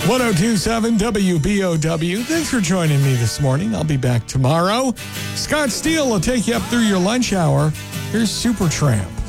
1027 WBOW. Thanks for joining me this morning. I'll be back tomorrow. Scott Steele will take you up through your lunch hour. Here's Supertramp.